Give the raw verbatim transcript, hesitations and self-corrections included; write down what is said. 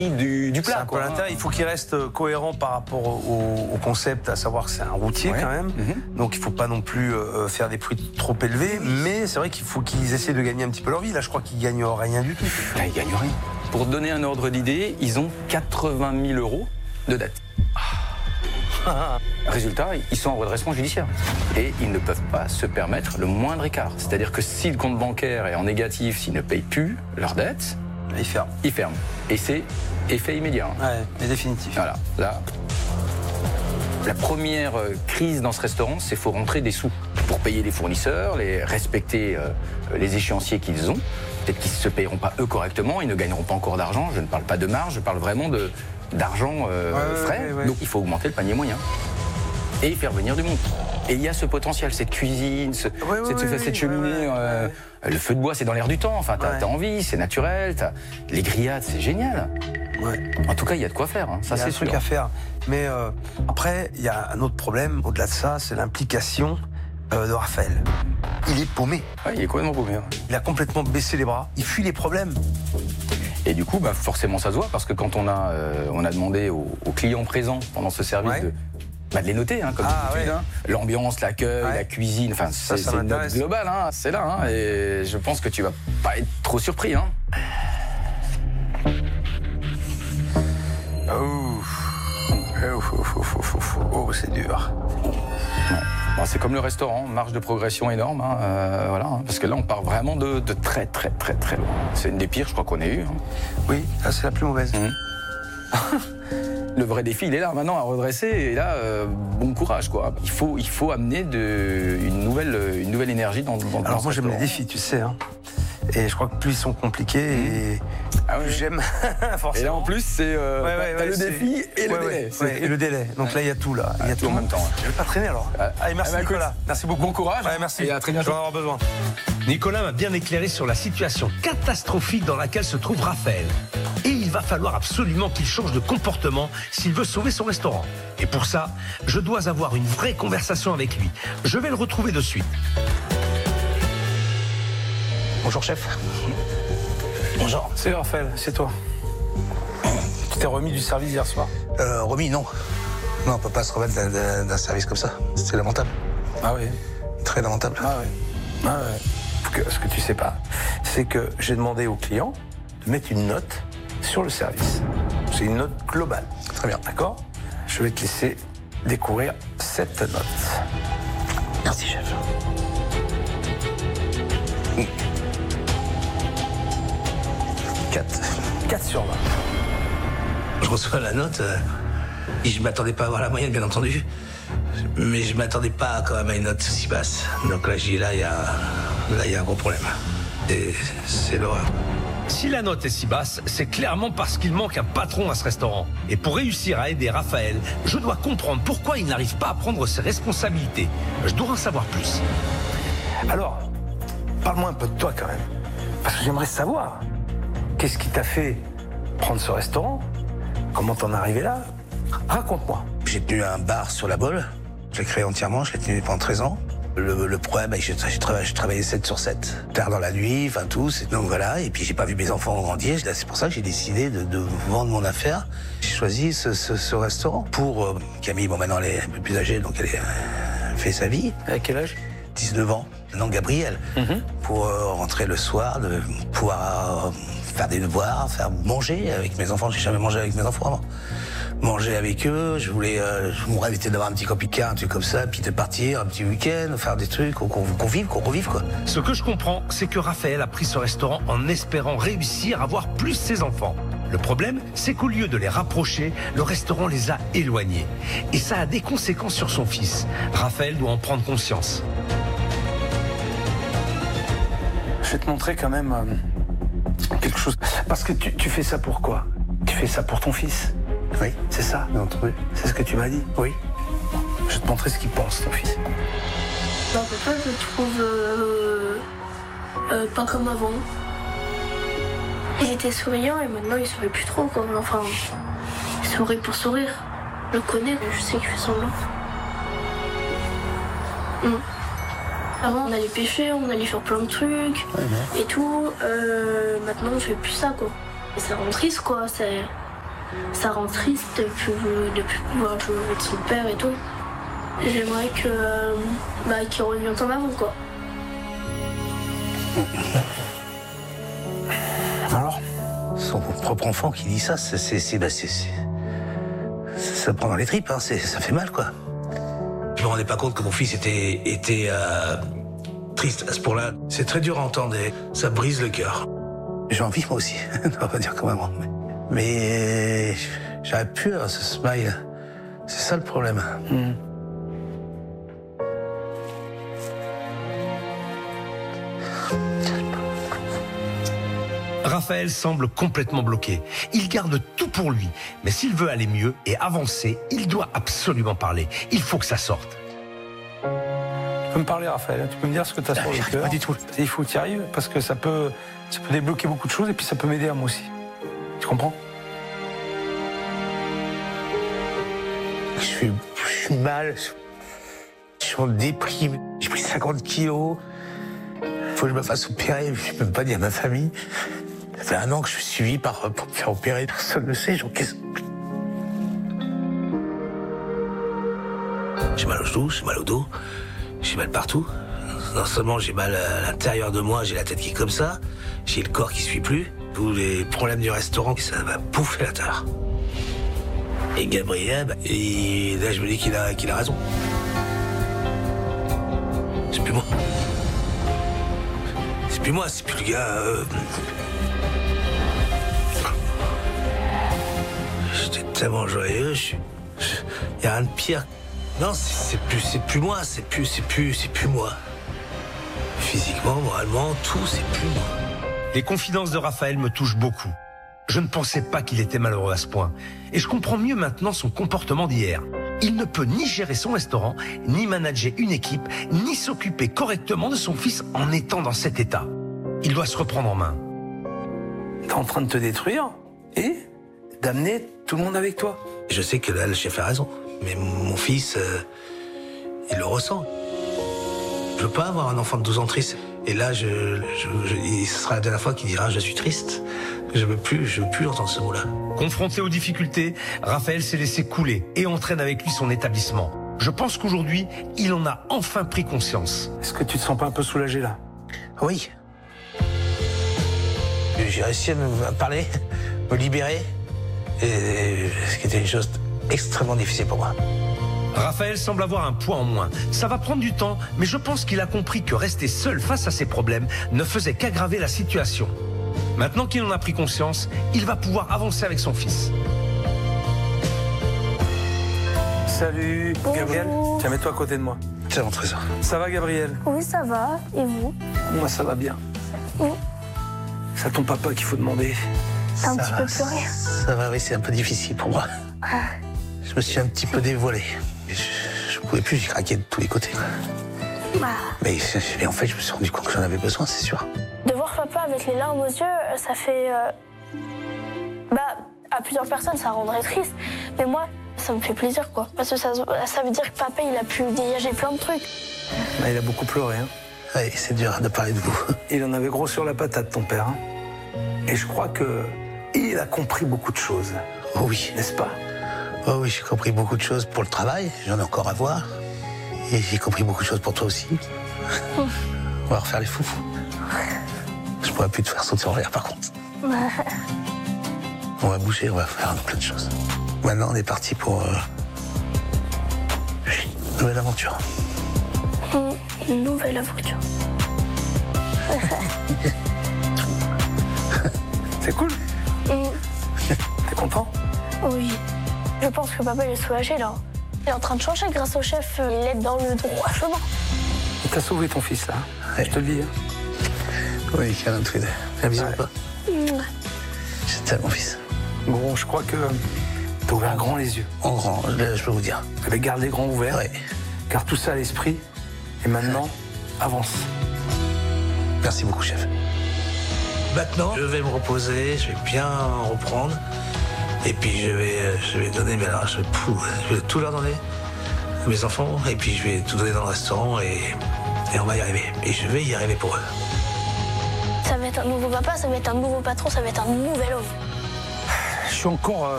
Du, du plat. C'est un peu l'intérêt. Il faut qu'il reste cohérent par rapport au, au concept, à savoir que c'est un routier ouais. quand même. Mm-hmm. Donc il ne faut pas non plus euh, faire des prix trop élevés. Mais c'est vrai qu'il faut qu'ils essaient de gagner un petit peu leur vie. Là, je crois qu'ils ne gagnent rien du tout. Là, ils ne gagnent rien. Pour donner un ordre d'idée, ils ont quatre-vingt mille euros de dette. Résultat, ils sont en redressement judiciaire. Et ils ne peuvent pas se permettre le moindre écart. C'est-à-dire que si le compte bancaire est en négatif, s'ils ne payent plus leur dette, ils ferment. Ils ferment. Et c'est effet immédiat. Hein. Ouais, mais définitif. Voilà. Là, la première crise dans ce restaurant, c'est qu'il faut rentrer des sous pour payer les fournisseurs, les respecter euh, les échéanciers qu'ils ont. Peut-être qu'ils ne se payeront pas eux correctement, ils ne gagneront pas encore d'argent. Je ne parle pas de marge, je parle vraiment de, d'argent euh, ouais, frais. Ouais, ouais. Donc il faut augmenter le panier moyen et faire venir du monde. Et il y a ce potentiel, cette cuisine, ce, ouais, cette, ouais, cette cheminée, ouais, ouais, euh, ouais. le feu de bois, c'est dans l'air du temps. Enfin, t'as, ouais. t'as envie, c'est naturel. T'as... Les grillades, c'est génial. Ouais. En tout cas, il y a de quoi faire. Hein. Ça, il y a c'est un sûr. truc à faire. Mais euh, après, il y a un autre problème. Au-delà de ça, c'est l'implication euh, de Raphaël. Il est paumé. Ouais, il est complètement paumé. Hein. Il a complètement baissé les bras. Il fuit les problèmes. Et du coup, bah, forcément, ça se voit parce que quand on a, euh, on a demandé aux, aux clients présents pendant ce service ouais. de Bah de les noter, hein, comme ah, d'habitude. Ouais. Hein. L'ambiance, l'accueil, ouais. la cuisine, enfin, c'est, ça, ça c'est une note globale, hein, c'est là. Hein, et je pense que tu vas pas être trop surpris. Hein. Oh, oh, oh, oh, oh, oh c'est dur. Ouais. Bon, c'est comme le restaurant, marge de progression énorme. Hein, euh, voilà, hein, parce que là, on part vraiment de, de très, très, très, très loin. C'est une des pires, je crois qu'on ait eu. Hein. Oui, là, c'est la plus mauvaise. Mmh. Le vrai défi, il est là maintenant à redresser. Et là, euh, bon courage, quoi. Il faut, il faut amener de, une, nouvelle, une nouvelle énergie dans, dans Alors, moi, j'aime les défis, tu sais. Hein. Et je crois que plus ils sont compliqués, mmh. et ah ouais. plus j'aime. Forcément. Et là, en plus, c'est euh, ouais, ouais, t'as ouais, le c'est... défi et le ouais, délai. Ouais, ouais, et le délai. Donc ouais. là, il y a tout, là. Il y a tout en même temps. Je vais pas traîner, alors. Ah. Allez, merci, ah bah, Nicolas. Merci beaucoup. Bon courage. Ouais, merci. Et à très bientôt. Je vais en avoir besoin. Nicolas m'a bien éclairé sur la situation catastrophique dans laquelle se trouve Raphaël. Et il va falloir absolument qu'il change de comportement s'il veut sauver son restaurant. Et pour ça, je dois avoir une vraie conversation avec lui. Je vais le retrouver de suite. Bonjour, chef. Bonjour. C'est Raphaël, c'est toi. Tu t'es remis du service hier soir ? Euh, remis, non. Non, on peut pas se remettre d'un, d'un, d'un service comme ça. C'est lamentable. Ah oui. Très lamentable. Ah oui. Ah ouais. Ce que tu sais pas, c'est que j'ai demandé aux clients de mettre une note sur le service. C'est une note globale. Très bien. D'accord ? Je vais te laisser découvrir cette note. Merci, chef. Mmh. quatre. quatre sur vingt. Je reçois la note, euh, et je m'attendais pas à avoir la moyenne, bien entendu. Mais je m'attendais pas quand même à une note si basse. Donc là, j'ai là, il y a, là, il y a un gros problème. Et c'est l'horreur. Si la note est si basse, c'est clairement parce qu'il manque un patron à ce restaurant. Et pour réussir à aider Raphaël, je dois comprendre pourquoi il n'arrive pas à prendre ses responsabilités. Je dois en savoir plus. Alors, parle-moi un peu de toi quand même. Parce que j'aimerais savoir, qu'est-ce qui t'a fait prendre ce restaurant ? Comment t'en es arrivé là ? Raconte-moi. J'ai tenu un bar sur la Baule. Je l'ai créé entièrement, je l'ai tenu pendant treize ans. Le, le problème, j'ai, j'ai, travaillé, j'ai travaillé sept sur sept. Tard dans la nuit, enfin tout. C'est, donc voilà, et puis j'ai pas vu mes enfants grandir. C'est pour ça que j'ai décidé de, de vendre mon affaire. J'ai choisi ce, ce, ce restaurant pour euh, Camille. Bon, maintenant elle est un peu plus âgée, donc elle, est, elle fait sa vie. À quel âge ? dix-neuf ans. Maintenant Gabriel. Mm-hmm. Pour euh, rentrer le soir, de pouvoir euh, faire des devoirs, faire manger avec mes enfants. J'ai jamais mangé avec mes enfants avant. Manger avec eux, je voulais, euh, mon rêve était d'avoir un petit camping-car, un truc comme ça, puis de partir un petit week-end, faire des trucs, qu'on, qu'on vive, qu'on revive, quoi. Ce que je comprends, c'est que Raphaël a pris ce restaurant en espérant réussir à voir plus ses enfants. Le problème, c'est qu'au lieu de les rapprocher, le restaurant les a éloignés. Et ça a des conséquences sur son fils. Raphaël doit en prendre conscience. Je vais te montrer quand même euh, quelque chose. Parce que tu, tu fais ça pour quoi ? Tu fais ça pour ton fils ? Oui. C'est ça ? Bien entendu. C'est ce que tu m'as dit ? Oui. Je vais te montrer ce qu'il pense, ton fils. Bah, papa, je le trouve euh, euh, pas comme avant. Il était souriant et maintenant il sourit plus trop. Quoi. Enfin, il sourit pour sourire. Je le connais, je sais qu'il fait semblant. Mmh. Avant, on allait pêcher, on allait faire plein de trucs ouais, ouais. et tout. Euh, maintenant, on fait plus ça, quoi. Et ça rend triste, quoi. C'est... ça rend triste de ne plus pouvoir jouer avec son père et tout. J'aimerais que euh, bah, qu'il revienne comme avant, quoi. Alors, son propre enfant qui dit ça, c'est, c'est, c'est, bah, c'est, c'est, ça prend dans les tripes, hein, c'est, ça fait mal, quoi. Je me rendais pas compte que mon fils était, était euh, triste à ce point-là. C'est très dur à entendre et ça brise le cœur. J'ai envie, moi aussi, on va dire comme avant. Mais, mais j'arrive plus à ce smile. C'est ça le problème. Mmh. Raphaël semble complètement bloqué. Il garde tout pour lui. Mais s'il veut aller mieux et avancer, il doit absolument parler. Il faut que ça sorte. Tu peux me parler, Raphaël, tu peux me dire ce que tu as sur le cœur. Pas du tout. Il faut que tu y arrives parce que ça peut, ça peut débloquer beaucoup de choses et puis ça peut m'aider à moi aussi. Tu comprends? Je suis, je suis mal. Je suis en déprime. J'ai pris cinquante kilos. Faut que je me fasse opérer. Je peux même pas dire à ma famille. Ça fait un an que je suis suivi par, pour me faire opérer. Personne ne le sait. J'encaisse. J'ai mal au genou, j'ai mal au dos, j'ai mal partout. Non seulement j'ai mal à l'intérieur de moi, j'ai la tête qui est comme ça, j'ai le corps qui suit plus. Tous les problèmes du restaurant, ça va bouffer la terre. Et Gabriel, bah, et là je me dis qu'il a, qu'il a raison. C'est plus moi. C'est plus moi, c'est plus le gars. Euh... J'étais tellement joyeux, je... il y a rien de pire. Non, c'est plus, c'est plus moi, c'est plus, c'est plus, c'est plus moi. Physiquement, moralement, tout, c'est plus moi. Les confidences de Raphaël me touchent beaucoup. Je ne pensais pas qu'il était malheureux à ce point. Et je comprends mieux maintenant son comportement d'hier. Il ne peut ni gérer son restaurant, ni manager une équipe, ni s'occuper correctement de son fils en étant dans cet état. Il doit se reprendre en main. T'es en train de te détruire et d'amener tout le monde avec toi. Je sais que là, le chef a raison. Mais mon fils, euh, il le ressent. Je veux pas avoir un enfant de douze ans triste. Et là, je, je, je, ce sera la dernière fois qu'il dira « je suis triste ». Je veux plus, je veux plus entendre ce mot-là. Confronté aux difficultés, Raphaël s'est laissé couler et entraîne avec lui son établissement. Je pense qu'aujourd'hui, il en a enfin pris conscience. Est-ce que tu te sens pas un peu soulagé là? Oui. J'ai réussi à me parler, me libérer, et ce qui était une chose extrêmement difficile pour moi. Raphaël semble avoir un poids en moins. Ça va prendre du temps, mais je pense qu'il a compris que rester seul face à ses problèmes ne faisait qu'aggraver la situation. Maintenant qu'il en a pris conscience, il va pouvoir avancer avec son fils. Salut, Bonjour. Gabriel. Tiens, mets-toi à côté de moi. C'est mon trésor. Ça va, Gabriel? Oui, ça va. Et vous? Moi, ça va bien. Oui. C'est à ton papa qu'il faut demander. T'as un Ça petit va, peu pleuré? Ça va, oui, c'est un peu difficile pour moi. Ah. Je me suis un petit peu dévoilé. Je, je pouvais plus, j'ai craqué de tous les côtés. Bah. Mais, mais en fait, je me suis rendu compte que j'en avais besoin, c'est sûr. De voir papa avec les larmes aux yeux, ça fait... Euh... Bah, à plusieurs personnes, ça rendrait triste. Mais moi, ça me fait plaisir, quoi. Parce que ça, ça veut dire que papa, il a pu dégager plein de trucs. Bah, il a beaucoup pleuré, hein. Oui, c'est dur de parler de vous. Il en avait gros sur la patate, ton père. Hein. Et je crois que il a compris beaucoup de choses. Oh oui. N'est-ce pas? Oh oui, j'ai compris beaucoup de choses pour le travail. J'en ai encore à voir. Et j'ai compris beaucoup de choses pour toi aussi. On va refaire les fous. Je pourrais plus te faire sauter en l'air, par contre. On va bouger, on va faire plein de choses. Maintenant, on est parti pour euh, une nouvelle aventure. Une nouvelle aventure. C'est cool. Mm. T'es content? Oui. Je pense que papa il est soulagé là. Il est en train de changer grâce au chef. Il l'aide dans le droit chemin. Il t'a sauvé ton fils là. Ouais. Je te le dis. Hein. Oui, câlin tous les deux. La bisou Ouais. ou pas? Mm. C'est ça, mon fils. Bon, je crois que t'as ouvert grand les yeux. En grand, je, je peux vous dire. Tu avais gardé grand ouvert. Ouais. Garde tout ça à l'esprit. Et maintenant, avance. Merci beaucoup, chef. Maintenant, je vais me reposer, je vais bien reprendre. Et puis, je vais, je vais donner, mais alors, je vais, je vais tout leur donner, à mes enfants. Et puis, je vais tout donner dans le restaurant et, et on va y arriver. Et je vais y arriver pour eux. Ça va être un nouveau papa, ça va être un nouveau patron, ça va être un nouvel homme. Je suis encore... euh,